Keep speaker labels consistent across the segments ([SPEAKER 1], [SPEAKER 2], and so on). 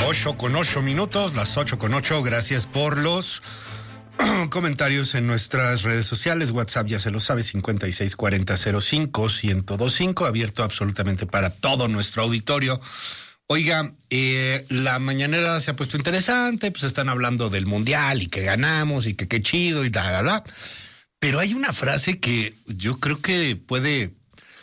[SPEAKER 1] 8:08, las 8:08. Gracias por los comentarios en nuestras redes sociales. WhatsApp, ya se lo sabe, 564005-1025, abierto absolutamente para todo nuestro auditorio. Oiga, la mañanera se ha puesto interesante, pues están hablando del mundial y que ganamos y que qué chido y bla, bla, bla. Pero hay una frase que yo creo que puede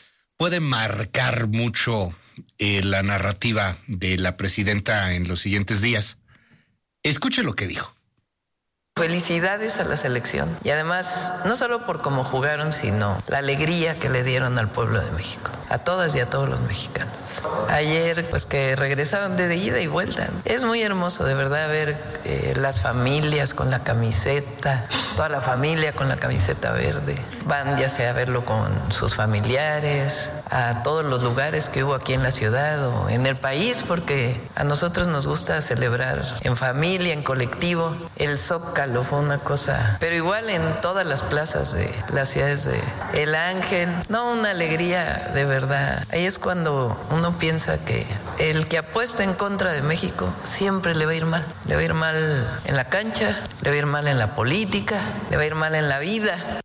[SPEAKER 1] marcar mucho la narrativa de la presidenta en los siguientes días. Escuche lo que dijo.
[SPEAKER 2] Felicidades a la selección y además no solo por cómo jugaron, sino la alegría que le dieron al pueblo de México, a todas y a todos los mexicanos. Ayer pues que regresaron de ida y vuelta. Es muy hermoso de verdad ver las familias con la camiseta, toda la familia con la camiseta verde. Van ya sea a verlo con sus familiares, a todos los lugares que hubo aquí en la ciudad o en el país, porque a nosotros nos gusta celebrar en familia, en colectivo. El Zócalo fue una cosa, pero igual en todas las plazas de las ciudades de El Ángel, no, una alegría de verdad. Ahí es cuando uno piensa que el que apuesta en contra de México siempre le va a ir mal. Le va a ir mal en la cancha, le va a ir mal en la política, le va a ir mal en la vida.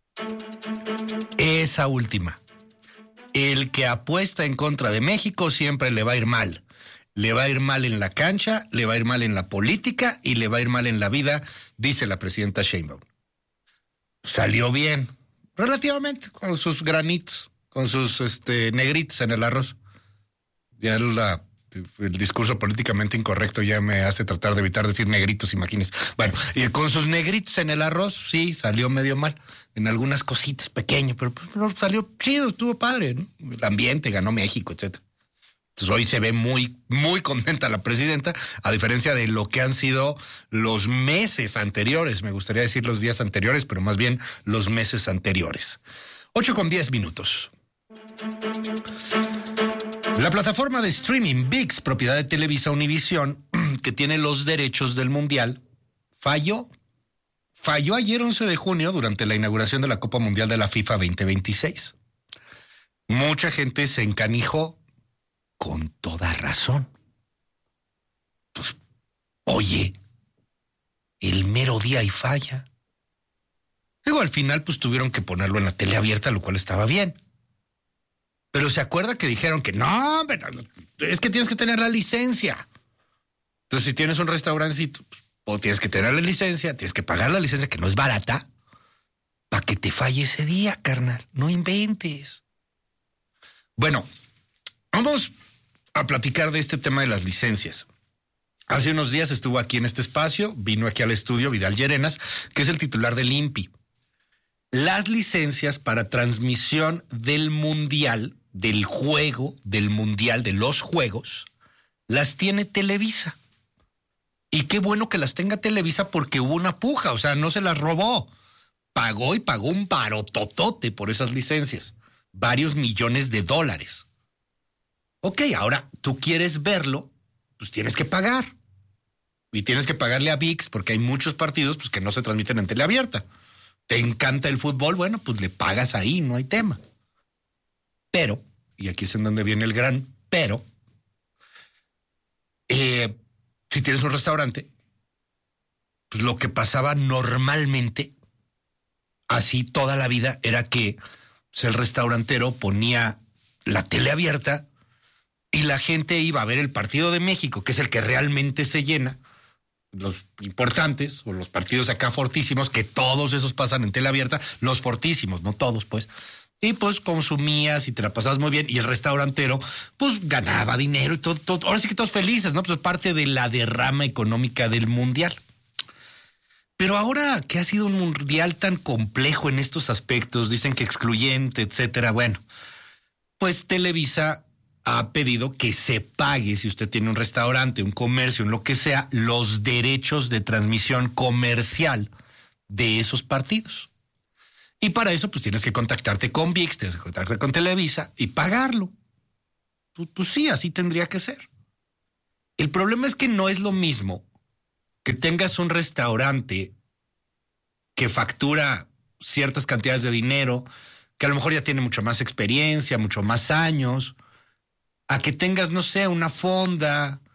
[SPEAKER 1] Esa última. El que apuesta en contra de México siempre le va a ir mal. Le va a ir mal en la cancha, le va a ir mal en la política y le va a ir mal en la vida, dice la presidenta Sheinbaum. Salió bien, relativamente, con sus granitos, con sus negritos en el arroz. Ya el discurso políticamente incorrecto ya me hace tratar de evitar decir negritos, imagínense. Bueno, y con sus negritos en el arroz, sí, salió medio mal. En algunas cositas pequeñas, pero pues, salió chido, estuvo padre, ¿no? El ambiente, ganó México, etcétera. Entonces hoy se ve muy, muy contenta la presidenta, a diferencia de lo que han sido los meses anteriores. Me gustaría decir los días anteriores, pero más bien los meses anteriores. 8:10. La plataforma de streaming ViX, propiedad de Televisa Univisión, que tiene los derechos del Mundial, falló ayer 11 de junio durante la inauguración de la Copa Mundial de la FIFA 2026. Mucha gente se encanijó. Con toda razón. Pues, oye, el mero día y falla. Luego al final pues tuvieron que ponerlo en la tele abierta, lo cual estaba bien. Pero se acuerda que dijeron que no, pero es que tienes que tener la licencia. Entonces si tienes un restaurancito, pues, o tienes que tener la licencia, tienes que pagar la licencia que no es barata, para que te falle ese día, carnal. No inventes. Bueno, vamos a platicar de este tema de las licencias. Hace unos días estuvo aquí en este espacio, vino aquí al estudio Vidal Llerenas, que es el titular del INPI. Las licencias para transmisión del mundial, del juego, del mundial, de los juegos, las tiene Televisa. Y qué bueno que las tenga Televisa porque hubo una puja, o sea, no se las robó. Pagó un barototote por esas licencias, varios millones de dólares. Ok, ahora tú quieres verlo, pues tienes que pagar. Y tienes que pagarle a ViX porque hay muchos partidos pues, que no se transmiten en tele abierta. ¿Te encanta el fútbol? Bueno, pues le pagas ahí, no hay tema. Pero, y aquí es en donde viene el gran pero, si tienes un restaurante, pues lo que pasaba normalmente, así toda la vida, era que pues, el restaurantero ponía la tele abierta y la gente iba a ver el partido de México, que es el que realmente se llena, los importantes, o los partidos acá fortísimos, que todos esos pasan en tele abierta, los fortísimos, no todos, pues. Y pues consumías y te la pasabas muy bien, y el restaurantero, pues ganaba dinero y todo, ahora sí que todos felices, ¿no? Pues es parte de la derrama económica del mundial. Pero ahora que ha sido un mundial tan complejo en estos aspectos, dicen que excluyente, etcétera, bueno, pues Televisa ha pedido que se pague, si usted tiene un restaurante, un comercio, en lo que sea, los derechos de transmisión comercial de esos partidos. Y para eso, pues tienes que contactarte con ViX, tienes que contactarte con Televisa y pagarlo. Pues sí, así tendría que ser. El problema es que no es lo mismo que tengas un restaurante que factura ciertas cantidades de dinero, que a lo mejor ya tiene mucha más experiencia, mucho más años, a que tengas, no sé, una fonda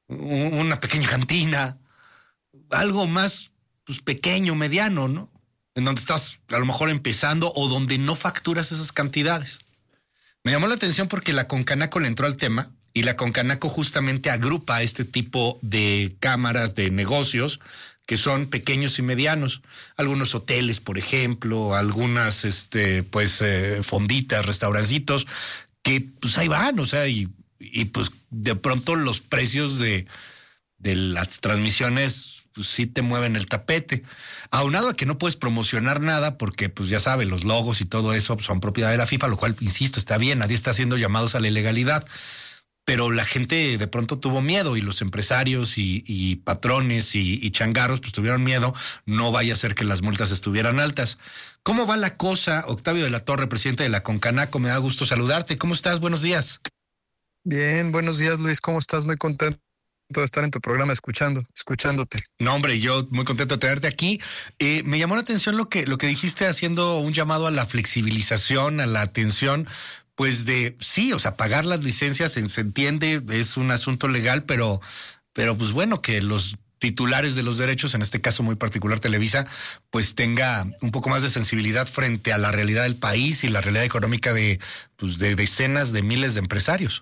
[SPEAKER 1] una pequeña cantina, algo más pues pequeño, mediano, ¿no? En donde estás a lo mejor empezando o donde no facturas esas cantidades. Me llamó la atención porque la Concanaco le entró al tema y la Concanaco justamente agrupa este tipo de cámaras de negocios que son pequeños y medianos. Algunos hoteles, por ejemplo, algunas fonditas, restaurancitos, que pues ahí van, o sea, y pues de pronto los precios de las transmisiones pues sí te mueven el tapete. Aunado a que no puedes promocionar nada porque pues ya sabes, los logos y todo eso son propiedad de la FIFA, lo cual, insisto, está bien, nadie está haciendo llamados a la ilegalidad. Pero la gente de pronto tuvo miedo y los empresarios y patrones y changarros pues tuvieron miedo, no vaya a ser que las multas estuvieran altas. ¿Cómo va la cosa? Octavio de la Torre, presidente de la Concanaco, me da gusto saludarte. ¿Cómo estás? Buenos días.
[SPEAKER 3] Bien, buenos días, Luis. ¿Cómo estás? Muy contento de estar en tu programa escuchándote.
[SPEAKER 1] No, hombre, yo muy contento de tenerte aquí. Me llamó la atención lo que dijiste, haciendo un llamado a la flexibilización, a la atención, pues sí, o sea, pagar las licencias se entiende, es un asunto legal, pero pues bueno, que los titulares de los derechos, en este caso muy particular Televisa, pues tenga un poco más de sensibilidad frente a la realidad del país y la realidad económica de decenas de miles de empresarios.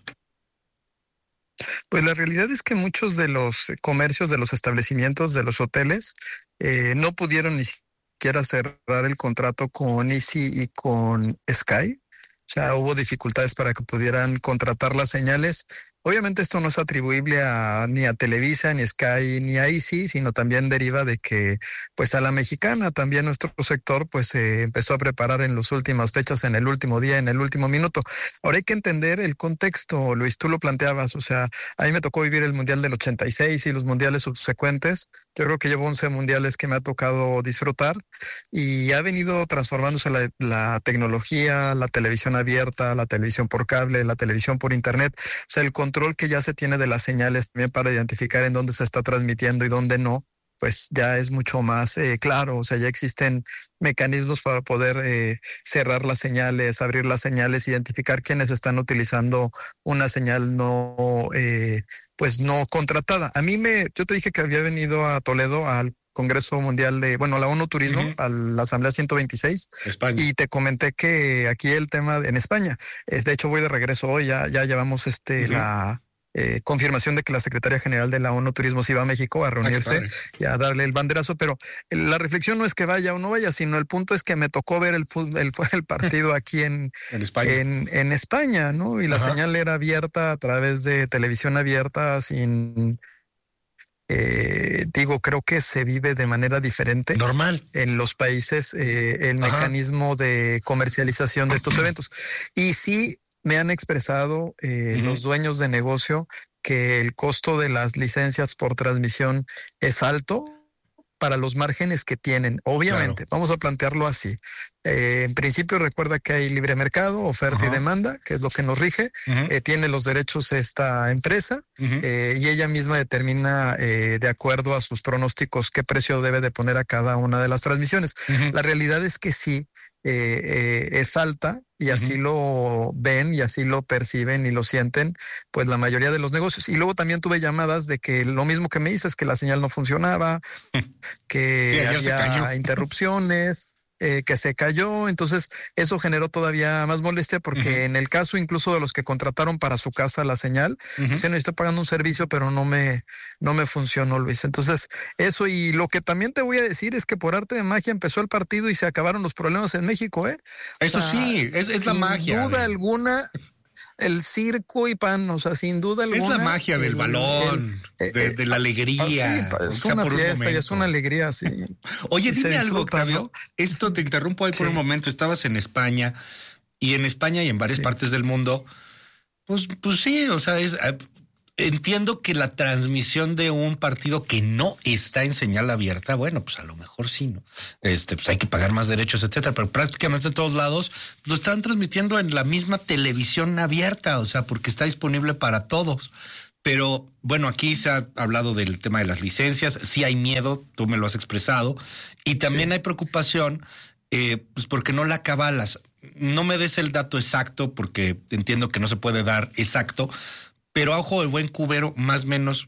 [SPEAKER 3] Pues la realidad es que muchos de los comercios, de los establecimientos, de los hoteles, no pudieron ni siquiera cerrar el contrato con Easy y con Sky. O sea, hubo dificultades para que pudieran contratar las señales. Obviamente esto no es atribuible ni a Televisa, ni a Sky, ni a Easy, sino también deriva de que, pues a la mexicana, también nuestro sector, pues se empezó a preparar en las últimas fechas, en el último día, en el último minuto. Ahora hay que entender el contexto, Luis, tú lo planteabas, o sea, a mí me tocó vivir el Mundial del 86 y los mundiales subsecuentes. Yo creo que llevo 11 mundiales que me ha tocado disfrutar y ha venido transformándose la tecnología, la televisión abierta, la televisión por cable, la televisión por internet. O sea, el control que ya se tiene de las señales también para identificar en dónde se está transmitiendo y dónde no, pues ya es mucho más claro. O sea, ya existen mecanismos para poder cerrar las señales, abrir las señales, identificar quiénes están utilizando una señal pues no contratada. Yo te dije que había venido a Toledo al Congreso Mundial la ONU Turismo, a la Asamblea 126,
[SPEAKER 1] España.
[SPEAKER 3] Y te comenté que aquí el tema en España, de hecho voy de regreso hoy, ya llevamos la confirmación de que la Secretaría General de la ONU Turismo se iba a México a reunirse y a darle el banderazo, pero la reflexión no es que vaya o no vaya, sino el punto es que me tocó ver el partido aquí en
[SPEAKER 1] España.
[SPEAKER 3] En España, ¿no? Y la señal era abierta a través de televisión abierta sin... creo que se vive de manera diferente.
[SPEAKER 1] Normal.
[SPEAKER 3] En los países el mecanismo de comercialización de estos eventos. Y sí me han expresado los dueños de negocio que el costo de las licencias por transmisión es alto para los márgenes que tienen. Obviamente, vamos a plantearlo así. En principio, recuerda que hay libre mercado, oferta y demanda, que es lo que nos rige. Tiene los derechos esta empresa y ella misma determina de acuerdo a sus pronósticos qué precio debe de poner a cada una de las transmisiones. La realidad es que sí, es alta y así lo ven y así lo perciben y lo sienten pues la mayoría de los negocios. Y luego también tuve llamadas de que lo mismo que me dices, que la señal no funcionaba, que había interrupciones, que se cayó. Entonces eso generó todavía más molestia porque en el caso incluso de los que contrataron para su casa la señal, dicen, no, estoy pagando un servicio pero no me funcionó, Luis. Entonces eso, y lo que también te voy a decir es que por arte de magia empezó el partido y se acabaron los problemas en México,
[SPEAKER 1] Eso sí, es la magia.
[SPEAKER 3] Sin duda alguna, el circo y pan, o sea, sin duda alguna.
[SPEAKER 1] Es la magia del balón, de la alegría.
[SPEAKER 3] Es una fiesta y es una alegría, sí.
[SPEAKER 1] Oye, dime algo, Octavio. Esto te interrumpo ahí por un momento. Estabas en España y en varias partes del mundo. Pues sí, o sea, entiendo que la transmisión de un partido que no está en señal abierta, bueno, pues a lo mejor sí, ¿no? Pues hay que pagar más derechos, etcétera, pero prácticamente en todos lados lo están transmitiendo en la misma televisión abierta, o sea, porque está disponible para todos. Pero bueno, aquí se ha hablado del tema de las licencias, sí hay miedo, tú me lo has expresado, y también hay preocupación, pues porque no la acabalas. No me des el dato exacto porque entiendo que no se puede dar exacto, pero a ojo de buen cubero, más o menos,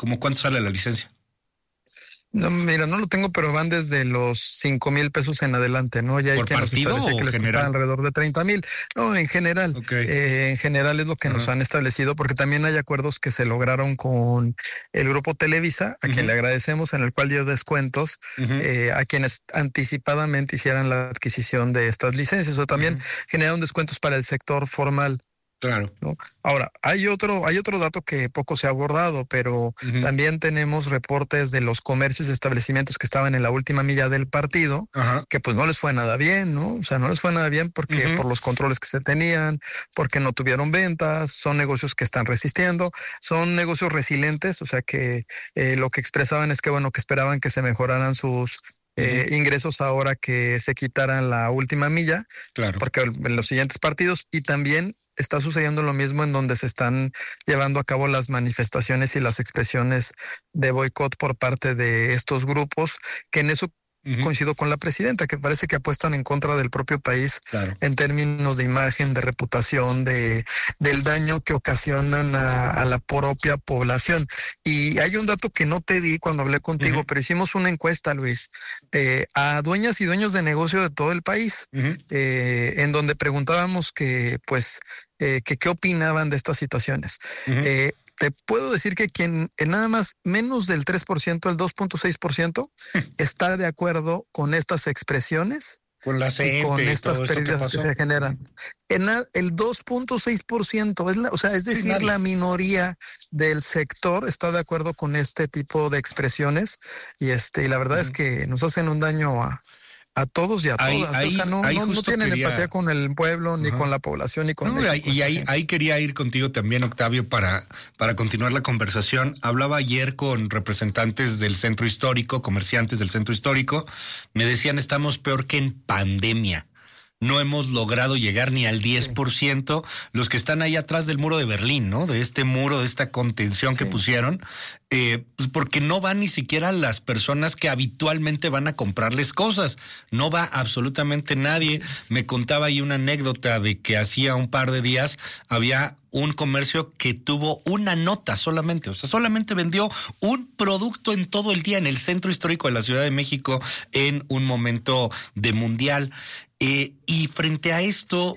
[SPEAKER 1] ¿Cómo cuánto sale la licencia?
[SPEAKER 3] No, mira, no lo tengo, pero van desde los 5,000 pesos en adelante, ¿no? Ya hay
[SPEAKER 1] ¿Por
[SPEAKER 3] quien nos
[SPEAKER 1] partido
[SPEAKER 3] establece que
[SPEAKER 1] o
[SPEAKER 3] les
[SPEAKER 1] general?
[SPEAKER 3] cuesta alrededor de 30,000. No, en general.
[SPEAKER 1] Okay.
[SPEAKER 3] En general es lo que nos han establecido, porque también hay acuerdos que se lograron con el grupo Televisa, a quien le agradecemos, en el cual dio descuentos a quienes anticipadamente hicieran la adquisición de estas licencias, o también generaron descuentos para el sector formal.
[SPEAKER 1] Claro.
[SPEAKER 3] ¿No? Ahora, hay otro dato que poco se ha abordado, pero también tenemos reportes de los comercios y establecimientos que estaban en la última milla del partido, que pues no les fue nada bien, ¿no? O sea, no les fue nada bien porque por los controles que se tenían, porque no tuvieron ventas, son negocios que están resistiendo, son negocios resilientes, o sea que lo que expresaban es que, bueno, que esperaban que se mejoraran sus ingresos ahora que se quitaran la última milla,
[SPEAKER 1] claro,
[SPEAKER 3] porque en los siguientes partidos, y también está sucediendo lo mismo en donde se están llevando a cabo las manifestaciones y las expresiones de boicot por parte de estos grupos, que en eso coincido con la presidenta, que parece que apuestan en contra del propio país,
[SPEAKER 1] claro,
[SPEAKER 3] en términos de imagen, de reputación, del daño que ocasionan a la propia población. Y hay un dato que no te di cuando hablé contigo, pero hicimos una encuesta, Luis, a dueñas y dueños de negocio de todo el país, en donde preguntábamos que qué opinaban de estas situaciones. Te puedo decir que quien nada más menos del 3%, el 2.6%, está de acuerdo con estas expresiones,
[SPEAKER 1] con la
[SPEAKER 3] y con estas pérdidas que se generan. El 2.6%, es decir, la minoría del sector está de acuerdo con este tipo de expresiones, y la verdad es que nos hacen un daño a todos y a todas. O sea, no tienen empatía con el pueblo, ni con la población, ni con México.
[SPEAKER 1] Y ahí quería ir contigo también, Octavio, para continuar la conversación. Hablaba ayer con representantes del centro histórico, comerciantes del centro histórico. Me decían, estamos peor que en pandemia. No hemos logrado llegar ni al 10%. Los que están ahí atrás del muro de Berlín, ¿no? De este muro, de esta contención que pusieron, pues porque no van ni siquiera las personas que habitualmente van a comprarles cosas. No va absolutamente nadie. Me contaba ahí una anécdota de que hacía un par de días había un comercio que tuvo una nota solamente, o sea, solamente vendió un producto en todo el día en el centro histórico de la Ciudad de México en un momento de mundial. Y frente a esto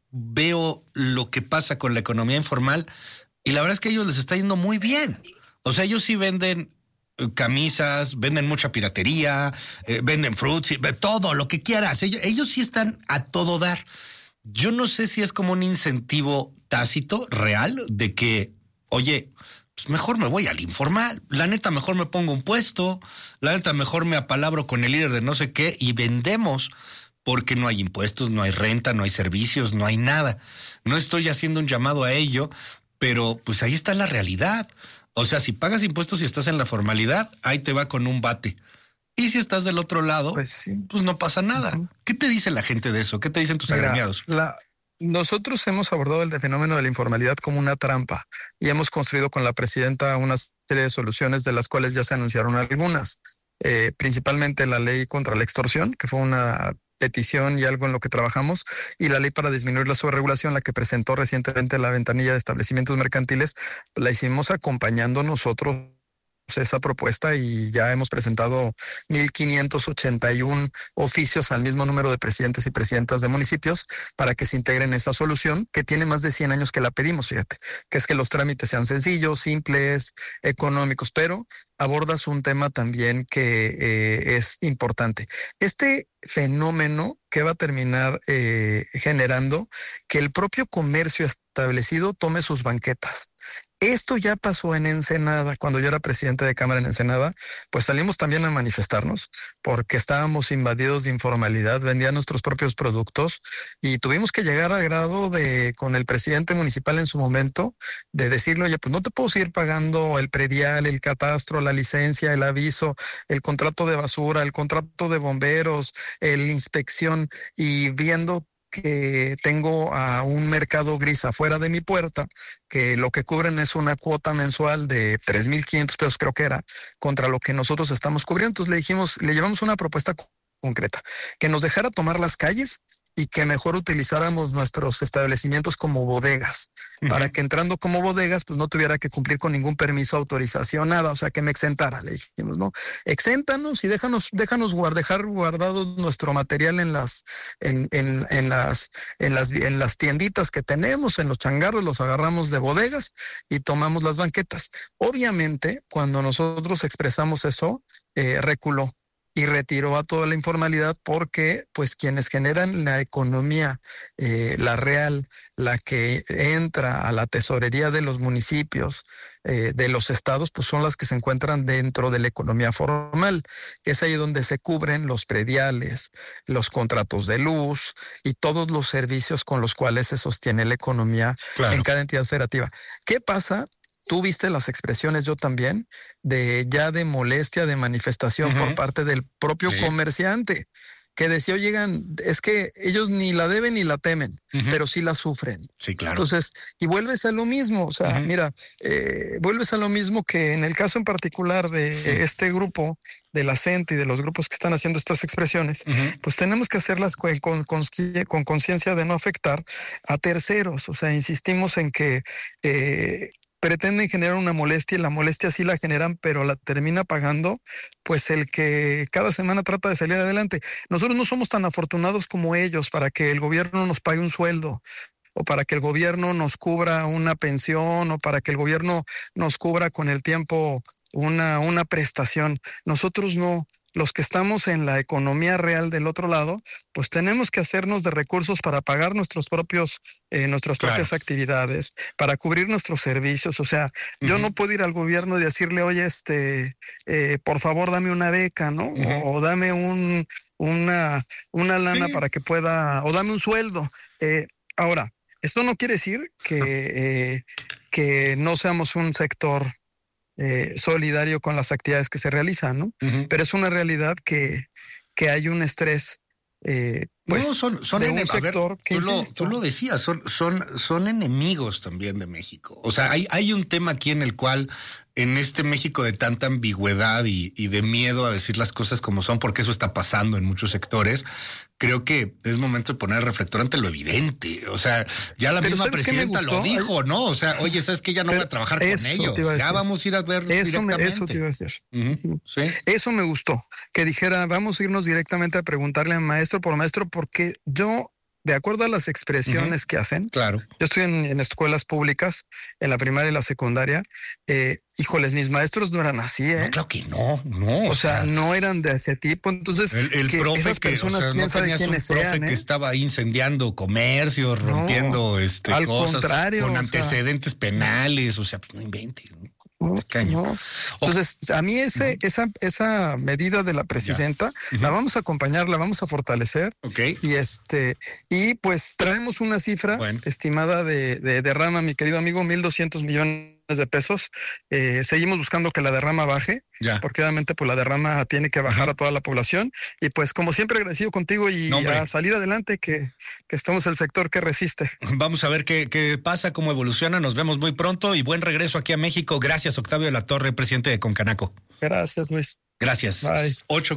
[SPEAKER 1] veo lo que pasa con la economía informal y la verdad es que a ellos les está yendo muy bien. O sea, ellos sí venden camisas, venden mucha piratería, venden fruits, todo lo que quieras. Ellos sí están a todo dar. Yo no sé si es como un incentivo tácito, real, de que, oye, pues mejor me voy al informal, la neta mejor me pongo un puesto, la neta mejor me apalabro con el líder de no sé qué y vendemos. Porque no hay impuestos, no hay renta, no hay servicios, no hay nada. No estoy haciendo un llamado a ello, pero pues ahí está la realidad. O sea, si pagas impuestos y estás en la formalidad, ahí te va con un bate. Y si estás del otro lado, pues no pasa nada. ¿Qué te dice la gente de eso? ¿Qué te dicen tus agremiados?
[SPEAKER 3] Nosotros hemos abordado el fenómeno de la informalidad como una trampa y hemos construido con la presidenta una serie de soluciones, de las cuales ya se anunciaron algunas. Principalmente la ley contra la extorsión, que fue una petición y algo en lo que trabajamos, y la ley para disminuir la sobreregulación, la que presentó recientemente la ventanilla de establecimientos mercantiles, la hicimos acompañando nosotros esa propuesta y ya hemos presentado 1,581 oficios al mismo número de presidentes y presidentas de municipios para que se integren esta solución, que tiene más de 100 años que la pedimos, fíjate, que es que los trámites sean sencillos, simples, económicos, pero abordas un tema también que es importante. Este fenómeno que va a terminar generando que el propio comercio establecido tome sus banquetas. Esto ya pasó en Ensenada. Cuando yo era presidente de Cámara en Ensenada, pues salimos también a manifestarnos porque estábamos invadidos de informalidad, vendían nuestros propios productos y tuvimos que llegar al grado de, con el presidente municipal en su momento, de decirle, oye, pues no te puedo seguir pagando el predial, el catastro, la licencia, el aviso, el contrato de basura, el contrato de bomberos, la inspección, y viendo que tengo a un mercado gris afuera de mi puerta, que lo que cubren es una cuota mensual de 3,500 pesos, creo que era, contra lo que nosotros estamos cubriendo. Entonces le llevamos una propuesta concreta, que nos dejara tomar las calles y que mejor utilizáramos nuestros establecimientos como bodegas, para que entrando como bodegas, pues no tuviera que cumplir con ningún permiso, autorización, nada, o sea, que me exentara. Le dijimos, no, exéntanos y dejar guardados nuestro material en las tienditas que tenemos, en los changarros, los agarramos de bodegas y tomamos las banquetas. Obviamente, cuando nosotros expresamos eso, reculó y retiró a toda la informalidad, porque pues quienes generan la economía, la real, la que entra a la tesorería de los municipios, de los estados, pues son las que se encuentran dentro de la economía formal, que es ahí donde se cubren los prediales, los contratos de luz y todos los servicios con los cuales se sostiene la economía en cada entidad federativa. ¿Qué pasa? Tú viste las expresiones, yo también, de molestia, de manifestación por parte del propio comerciante, que decía, oigan, es que ellos ni la deben ni la temen, pero sí la sufren.
[SPEAKER 1] Sí, claro.
[SPEAKER 3] Entonces, y vuelves a lo mismo, o sea, mira, vuelves a lo mismo que en el caso en particular de este grupo, de la CENTE y de los grupos que están haciendo estas expresiones, pues tenemos que hacerlas con conciencia de no afectar a terceros. O sea, insistimos en que pretenden generar una molestia, y la molestia sí la generan, pero la termina pagando pues el que cada semana trata de salir adelante. Nosotros no somos tan afortunados como ellos para que el gobierno nos pague un sueldo, o para que el gobierno nos cubra una pensión, o para que el gobierno nos cubra con el tiempo una prestación. Nosotros no. Los que estamos en la economía real del otro lado, pues tenemos que hacernos de recursos para pagar nuestras propias actividades, para cubrir nuestros servicios. O sea, yo no puedo ir al gobierno y decirle, oye, por favor, dame una beca, ¿no? O dame una lana para que pueda, o dame un sueldo. Ahora, esto no quiere decir que no seamos un sector solidario con las actividades que se realizan, ¿no? Pero es una realidad que hay un estrés, pues,
[SPEAKER 1] no, son
[SPEAKER 3] de un sector que
[SPEAKER 1] tú lo decías, son enemigos también de México. O sea, hay un tema aquí en el cual, en este México de tanta ambigüedad y de miedo a decir las cosas como son, porque eso está pasando en muchos sectores, creo que es momento de poner el reflector ante lo evidente. O sea, ya la misma presidenta lo dijo, ¿no? O sea, oye, ¿sabes qué? Ya no voy a trabajar con ellos. Ya vamos a ir a ver directamente.
[SPEAKER 3] Eso te iba a decir.
[SPEAKER 1] ¿Sí?
[SPEAKER 3] Eso me gustó, que dijera, vamos a irnos directamente a preguntarle a maestro por maestro, porque yo, de acuerdo a las expresiones que hacen,
[SPEAKER 1] claro,
[SPEAKER 3] yo estoy en escuelas públicas, en la primaria y la secundaria, híjoles, mis maestros no eran así,
[SPEAKER 1] No, claro que no.
[SPEAKER 3] O sea, no eran de ese tipo. Entonces,
[SPEAKER 1] el profe
[SPEAKER 3] esas personas, quién sabe quiénes sean,
[SPEAKER 1] que estaba ahí incendiando comercios, rompiendo
[SPEAKER 3] al
[SPEAKER 1] cosas,
[SPEAKER 3] contrario,
[SPEAKER 1] con antecedentes penales, o sea, pues no inventes, ¿no?
[SPEAKER 3] No. Entonces, a mí esa medida de la presidenta la vamos a acompañar, la vamos a fortalecer.
[SPEAKER 1] Okay.
[SPEAKER 3] Y pues traemos una cifra estimada de derrama, mi querido amigo, 1,200 millones de pesos. Seguimos buscando que la derrama baje, porque obviamente pues la derrama tiene que bajar a toda la población. Y pues como siempre, agradecido contigo y a salir adelante, que estamos el sector que resiste.
[SPEAKER 1] Vamos a ver qué pasa, cómo evoluciona. Nos vemos muy pronto y buen regreso aquí a México. Gracias, Octavio de la Torre, presidente de Concanaco.
[SPEAKER 3] Gracias, Luis.
[SPEAKER 1] Gracias.
[SPEAKER 3] Bye.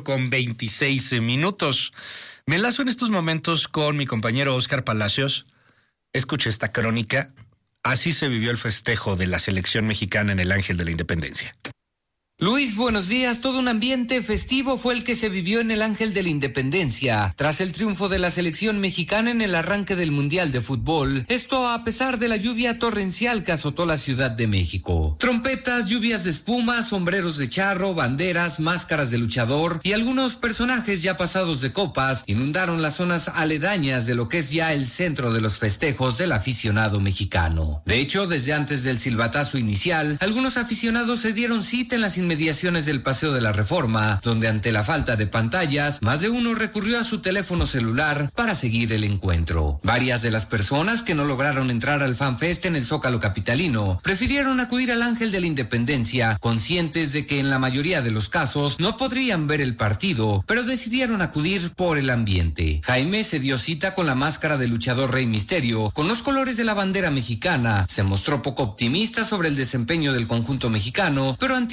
[SPEAKER 1] 8:26. Me enlazo en estos momentos con mi compañero Oscar Palacios. Escuche esta crónica. Así se vivió el festejo de la selección mexicana en el Ángel de la Independencia.
[SPEAKER 4] Luis, buenos días. Todo un ambiente festivo fue el que se vivió en el Ángel de la Independencia tras el triunfo de la selección mexicana en el arranque del Mundial de Fútbol. Esto a pesar de la lluvia torrencial que azotó la Ciudad de México. Trompetas, lluvias de espuma, sombreros de charro, banderas, máscaras de luchador y algunos personajes ya pasados de copas inundaron las zonas aledañas de lo que es ya el centro de los festejos del aficionado mexicano. De hecho, desde antes del silbatazo inicial, algunos aficionados se dieron cita en las inmediaciones del Paseo de la Reforma, donde ante la falta de pantallas, más de uno recurrió a su teléfono celular para seguir el encuentro. Varias de las personas que no lograron entrar al FanFest en el Zócalo capitalino prefirieron acudir al Ángel de la Independencia, conscientes de que en la mayoría de los casos no podrían ver el partido, pero decidieron acudir por el ambiente. Jaime se dio cita con la máscara del luchador Rey Misterio, con los colores de la bandera mexicana, se mostró poco optimista sobre el desempeño del conjunto mexicano, pero anticipó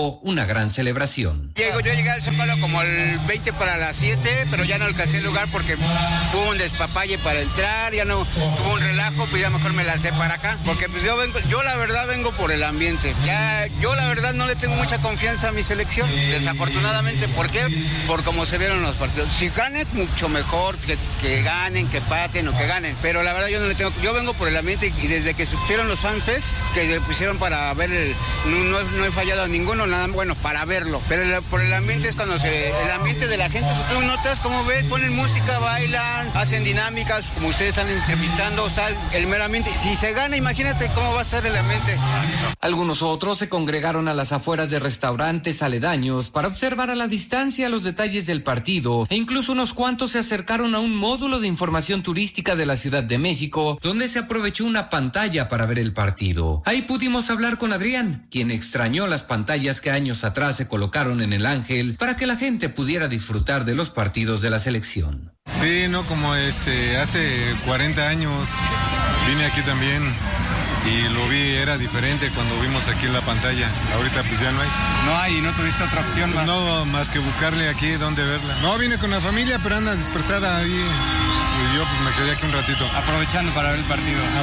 [SPEAKER 4] provocó una gran celebración.
[SPEAKER 5] Yo llegué al Zócalo como el 20 para las 7, pero ya no alcancé el lugar porque hubo un despapalle para entrar, ya no hubo un relajo, pues ya mejor me lancé para acá, porque pues yo la verdad vengo por el ambiente. Yo la verdad no le tengo mucha confianza a mi selección, desafortunadamente. ¿Por qué? Por cómo se vieron los partidos. Si ganen, mucho mejor, que ganen, que paten o que ganen, pero la verdad yo no le tengo, yo vengo por el ambiente y desde que supieron los fanfests que le pusieron para ver no he fallado a ninguno, nada, bueno, para verlo, pero por el ambiente es cuando el ambiente de la gente, tú notas cómo ven, ponen música, bailan, hacen dinámicas, como ustedes están entrevistando, está el mero ambiente. Si se gana, imagínate cómo va a estar el ambiente.
[SPEAKER 4] Algunos otros se congregaron a las afueras de restaurantes aledaños para observar a la distancia los detalles del partido, e incluso unos cuantos se acercaron a un módulo de información turística de la Ciudad de México, donde se aprovechó una pantalla para ver el partido. Ahí pudimos hablar con Adrián, quien extrañó las pantallas que años atrás se colocaron en el Ángel para que la gente pudiera disfrutar de los partidos de la selección.
[SPEAKER 6] Sí, no, como hace 40 años vine aquí también y lo vi, era diferente cuando vimos aquí en la pantalla. Ahorita pues ya no hay.
[SPEAKER 5] No hay, ¿no tuviste otra opción más?
[SPEAKER 6] No, más que buscarle aquí dónde verla. No, vine con la familia, pero anda dispersada ahí. Y yo pues me quedé aquí un ratito.
[SPEAKER 5] Aprovechando para ver el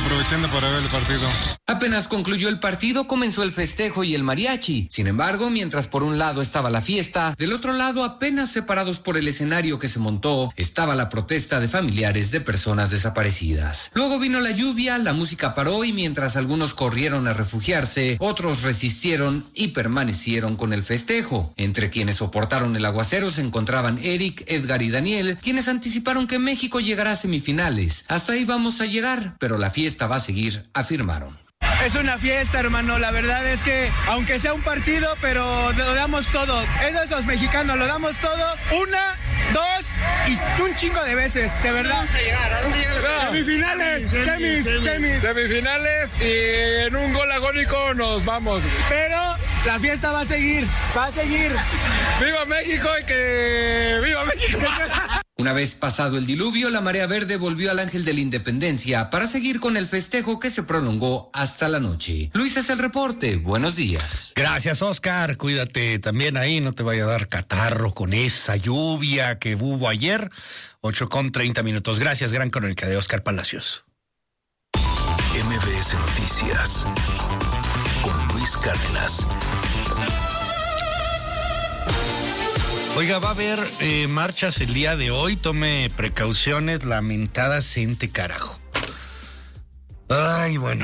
[SPEAKER 5] partido.
[SPEAKER 4] Apenas concluyó el partido, comenzó el festejo y el mariachi. Sin embargo, mientras por un lado estaba la fiesta, del otro lado, apenas separados por el escenario que se montó, estaba la protesta de familiares de personas desaparecidas. Luego vino la lluvia, la música paró y mientras algunos corrieron a refugiarse, otros resistieron y permanecieron con el festejo. Entre quienes soportaron el aguacero se encontraban Eric, Edgar y Daniel, quienes anticiparon que México llegará a semifinales. Hasta ahí vamos a llegar, pero la fiesta va a seguir, afirmaron.
[SPEAKER 7] Es una fiesta, hermano, la verdad es que aunque sea un partido, pero lo damos todo. Eso es los mexicanos, lo damos todo, 1, 2 y un chingo de veces, de verdad.
[SPEAKER 8] ¿A dónde llegar?
[SPEAKER 7] Semifinales,
[SPEAKER 8] Semifinales y en un gol agónico nos vamos.
[SPEAKER 7] pero la fiesta va a seguir.
[SPEAKER 8] ¡Viva México y que viva México!
[SPEAKER 4] Una vez pasado el diluvio, la marea verde volvió al Ángel de la Independencia para seguir con el festejo que se prolongó hasta la noche. Luis, es el reporte. Buenos días.
[SPEAKER 1] Gracias, Oscar. Cuídate también ahí, no te vaya a dar catarro con esa lluvia que hubo ayer. 8:30. Gracias, gran crónica de Oscar Palacios.
[SPEAKER 9] MBS Noticias con Luis Cárdenas.
[SPEAKER 1] Oiga, va a haber marchas el día de hoy. Tome precauciones, lamentada gente, carajo. Ay, bueno,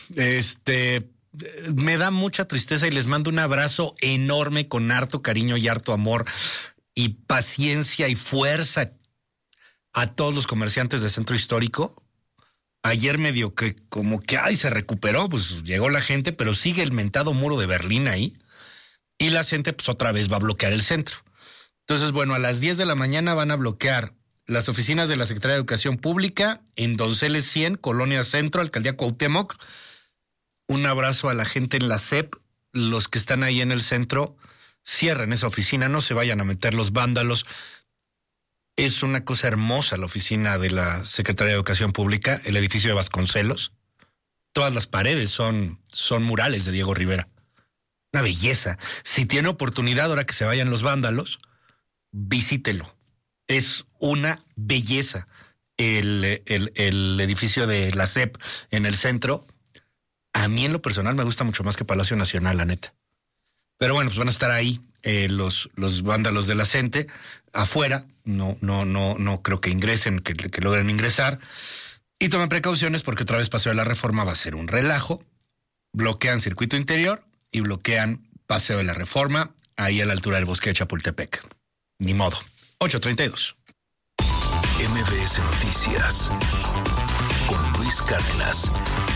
[SPEAKER 1] me da mucha tristeza y les mando un abrazo enorme con harto cariño y harto amor y paciencia y fuerza a todos los comerciantes del centro histórico. Ayer medio que como que se recuperó, pues llegó la gente, pero sigue el mentado muro de Berlín ahí y la gente pues otra vez va a bloquear el centro. Entonces, bueno, a las 10 de la mañana van a bloquear las oficinas de la Secretaría de Educación Pública en Donceles 100, Colonia Centro, Alcaldía Cuauhtémoc. Un abrazo a la gente en la SEP. Los que están ahí en el centro, cierren esa oficina, no se vayan a meter los vándalos. Es una cosa hermosa la oficina de la Secretaría de Educación Pública, el edificio de Vasconcelos. Todas las paredes son murales de Diego Rivera. Una belleza. Si tiene oportunidad ahora que se vayan los vándalos, visítelo. Es una belleza el edificio de la SEP en el centro. A mí en lo personal me gusta mucho más que Palacio Nacional, la neta. Pero bueno, pues van a estar ahí los vándalos de la CENTE afuera. No creo que ingresen, que logren ingresar. Y tomen precauciones porque otra vez Paseo de la Reforma va a ser un relajo. Bloquean circuito interior y bloquean Paseo de la Reforma ahí a la altura del bosque de Chapultepec. Ni modo. 8:32.
[SPEAKER 9] MBS Noticias con Luis Cárdenas.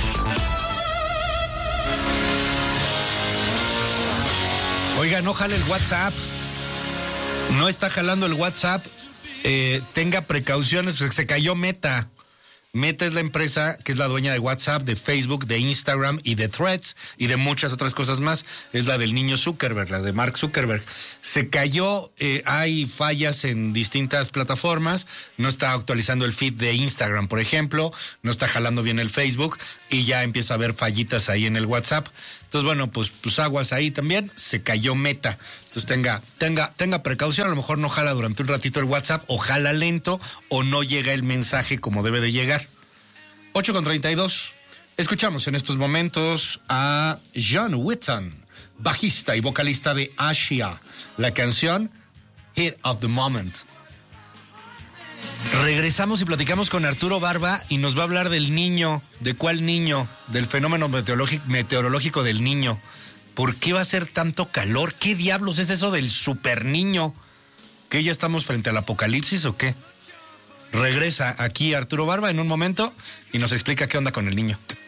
[SPEAKER 1] Oiga, no jale el WhatsApp. No está jalando el WhatsApp. Tenga precauciones, pues se cayó Meta. Meta es la empresa que es la dueña de WhatsApp, de Facebook, de Instagram y de Threads y de muchas otras cosas más. Es la del niño Zuckerberg, la de Mark Zuckerberg. Se cayó, hay fallas en distintas plataformas. No está actualizando el feed de Instagram, por ejemplo. No está jalando bien el Facebook y ya empieza a haber fallitas ahí en el WhatsApp. Entonces, bueno, pues aguas ahí también, se cayó Meta. Entonces tenga precaución, a lo mejor no jala durante un ratito el WhatsApp, o jala lento, o no llega el mensaje como debe de llegar. 8:32. Escuchamos en estos momentos a John Whitton, bajista y vocalista de Asia, la canción Hit of the Moment. Regresamos y platicamos con Arturo Barba y nos va a hablar del niño. ¿De cuál niño? Del fenómeno meteorológico del niño. ¿Por qué va a ser tanto calor? ¿Qué diablos es eso del super niño? ¿Que ya estamos frente al apocalipsis o qué? Regresa aquí Arturo Barba en un momento y nos explica qué onda con el niño.